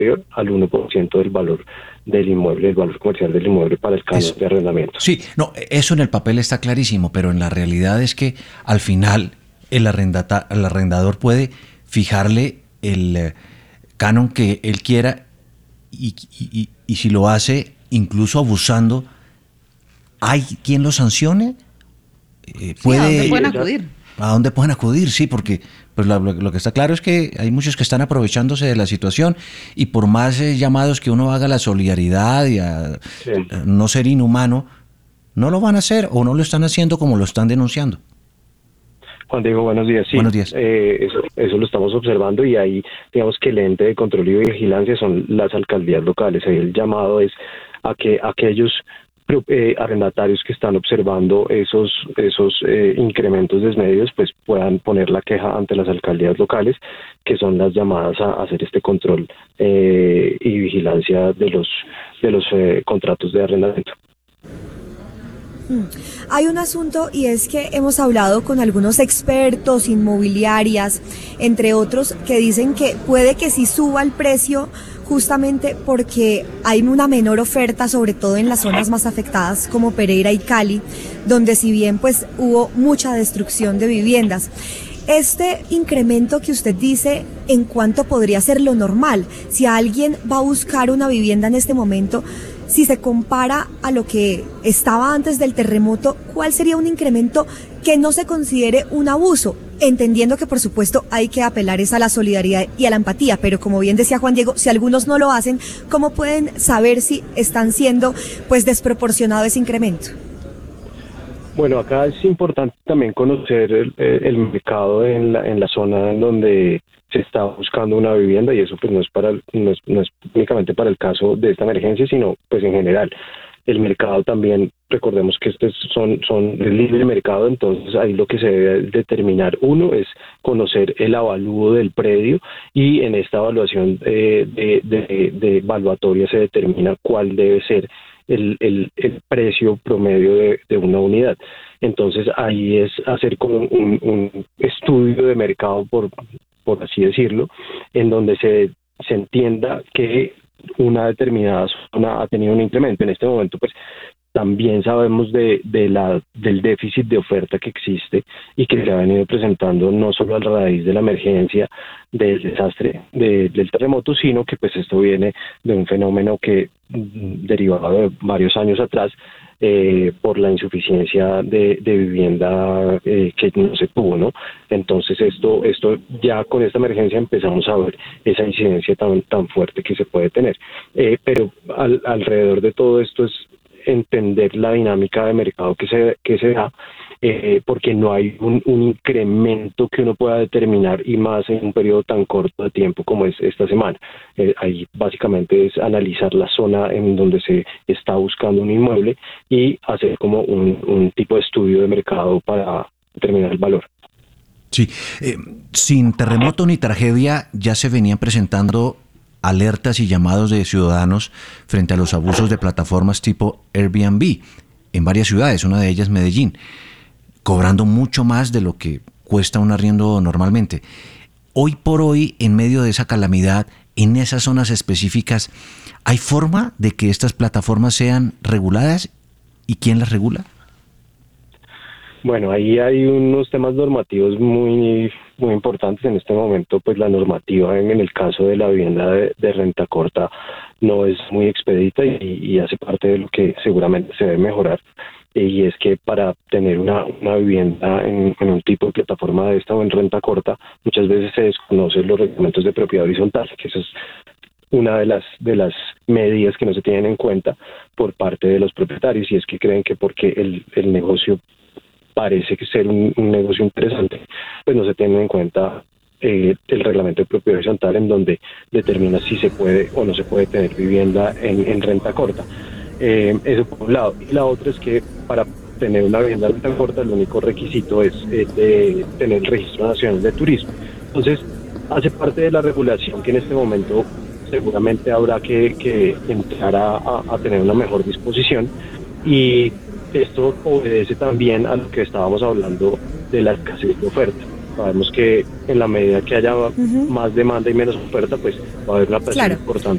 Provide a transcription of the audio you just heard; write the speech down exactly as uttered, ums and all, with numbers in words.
superior al uno por ciento del valor del inmueble, el valor comercial del inmueble para el canon de arrendamiento. Sí, no, eso en el papel está clarísimo, pero en la realidad es que al final el, arrendata, el arrendador puede fijarle el eh, canon que él quiera y, y, y, y si lo hace incluso abusando, ¿hay quien lo sancione? Eh, sí, puede, ¿a dónde pueden acudir? ¿A dónde pueden acudir? Sí, porque pues lo, lo que está claro es que hay muchos que están aprovechándose de la situación y por más eh, llamados que uno haga a la solidaridad y a, sí. a no ser inhumano, no lo van a hacer o no lo están haciendo como lo están denunciando. Juan Diego, buenos días. Sí, buenos días. Eh, eso, eso lo estamos observando y ahí digamos que el ente de control y vigilancia son las alcaldías locales. Ahí el llamado es a que aquellos Eh, arrendatarios que están observando esos esos eh, incrementos desmedidos pues puedan poner la queja ante las alcaldías locales, que son las llamadas a, a hacer este control eh, y vigilancia de los de los eh, contratos de arrendamiento. Hay un asunto y es que hemos hablado con algunos expertos, inmobiliarias, entre otros, que dicen que puede que sí suba el precio justamente porque hay una menor oferta, sobre todo en las zonas más afectadas como Pereira y Cali, donde si bien pues hubo mucha destrucción de viviendas. Este incremento que usted dice, ¿en cuánto podría ser lo normal? Si alguien va a buscar una vivienda en este momento, si se compara a lo que estaba antes del terremoto, ¿cuál sería un incremento que no se considere un abuso? Entendiendo que por supuesto hay que apelar es a la solidaridad y a la empatía, pero como bien decía Juan Diego, si algunos no lo hacen, ¿cómo pueden saber si están siendo pues desproporcionado ese incremento? Bueno, acá es importante también conocer el, el mercado en la, en la zona en donde se está buscando una vivienda, y eso pues no es para no es, no es únicamente para el caso de esta emergencia, sino pues en general. El mercado también, recordemos que estos son, son el libre mercado, entonces ahí lo que se debe determinar, uno, es conocer el avalúo del predio, y en esta evaluación eh, de, de, de evaluatoria se determina cuál debe ser el, el, el precio promedio de, de una unidad. Entonces ahí es hacer como un, un estudio de mercado, por, por así decirlo, en donde se, se entienda que una determinada zona ha tenido un incremento. En este momento pues también sabemos de, de la del déficit de oferta que existe y que se ha venido presentando no solo a raíz de la emergencia del desastre de, del terremoto, sino que pues esto viene de un fenómeno que derivado de varios años atrás eh, por la insuficiencia de, de vivienda eh, que no se tuvo, ¿no? Entonces esto esto ya con esta emergencia empezamos a ver esa incidencia tan tan fuerte que se puede tener. Eh, pero al, alrededor de todo esto es entender la dinámica de mercado que se que se da, eh, porque no hay un, un incremento que uno pueda determinar, y más en un periodo tan corto de tiempo como es esta semana. Eh, ahí básicamente es analizar la zona en donde se está buscando un inmueble y hacer como un, un tipo de estudio de mercado para determinar el valor. Sí, eh, sin terremoto ni tragedia ya se venían presentando alertas y llamados de ciudadanos frente a los abusos de plataformas tipo Airbnb en varias ciudades, una de ellas Medellín, cobrando mucho más de lo que cuesta un arriendo normalmente. Hoy por hoy, en medio de esa calamidad, en esas zonas específicas, ¿hay forma de que estas plataformas sean reguladas? ¿Y quién las regula? Bueno, ahí hay unos temas normativos muy muy importantes en este momento. Pues la normativa en, en el caso de la vivienda de, de renta corta no es muy expedita y, y hace parte de lo que seguramente se debe mejorar, y es que para tener una, una vivienda en, en un tipo de plataforma de esta o en renta corta, muchas veces se desconocen los reglamentos de propiedad horizontal, que eso es una de las de las medidas que no se tienen en cuenta por parte de los propietarios, y es que creen que porque el, el negocio parece que ser un, un negocio interesante, pues no se tiene en cuenta eh, el reglamento de propiedad horizontal, en donde determina si se puede o no se puede tener vivienda en, en renta corta. Eh, eso por un lado. Y la otra es que para tener una vivienda en renta corta, el único requisito es eh, de tener el Registro Nacional de Turismo. Entonces, hace parte de la regulación que en este momento seguramente habrá que, que entrar a, a, a tener una mejor disposición, y esto obedece también a lo que estábamos hablando de la escasez de oferta. sabemos que en la medida que haya uh-huh. más demanda y menos oferta, pues va a haber una presión claro. importante